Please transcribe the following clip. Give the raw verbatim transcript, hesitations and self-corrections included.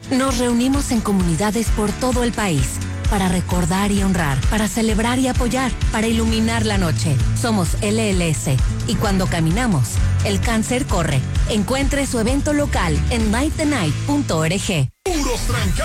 Nos reunimos en comunidades por todo el país para recordar y honrar, para celebrar y apoyar, para iluminar la noche. Somos L L S y cuando caminamos, el cáncer corre. Encuentre su evento local en night the night punto org. Puros trancados.